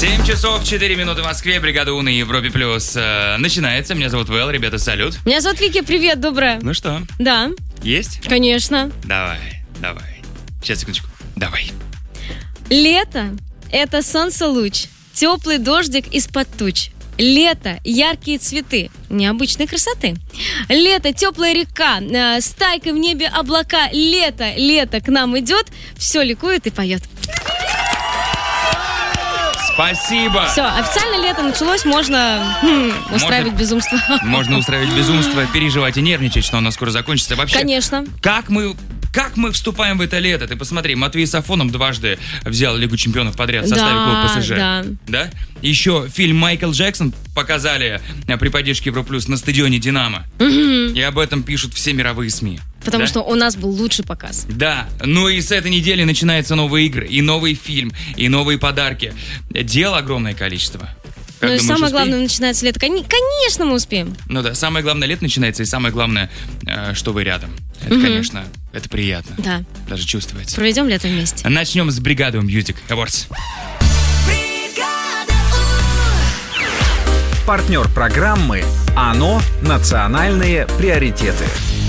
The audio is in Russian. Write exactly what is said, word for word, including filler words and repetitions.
семь часов четыре минуты в Москве. Бригада У на Европе Плюс э, начинается. Меня зовут Вэл, ребята, салют. Меня зовут Вики, привет, доброе. Ну что? Да. Есть? Конечно. Давай, давай. Сейчас, секундочку. Давай. Лето – это солнце-луч, теплый дождик из-под туч. Лето – яркие цветы, необычной красоты. Лето – теплая река, э, стайкой в небе облака. Лето, лето к нам идет, все ликует и поет. Спасибо. Все, официально лето началось, можно хм, устраивать Можно- безумство. Можно устраивать безумство, переживать и нервничать, что оно скоро закончится. Вообще, Конечно. Как мы, как мы вступаем в это лето? Ты посмотри, Матвей Сафонов дважды взял Лигу чемпионов подряд в составе Да, клуба ПСЖ. да. Да? Еще фильм «Майкл Джексон» показали а, при поддержке Европлюс на стадионе «Динамо». И об этом пишут все мировые СМИ. Потому Да? что у нас был лучший показ. Да, ну и с этой недели начинаются новые игры, и новый фильм, и новые подарки. Дел огромное количество. Как Ну и думаешь, самое успеем? главное, начинается лето. Кони- Конечно, мы успеем. Ну да, самое главное, лето начинается, и самое главное, э, что вы рядом. Это, конечно, это приятно. Да. Даже чувствуется. Проведем лето вместе. Начнем с бригады Music Awards. Партнер программы «АНО. Национальные приоритеты».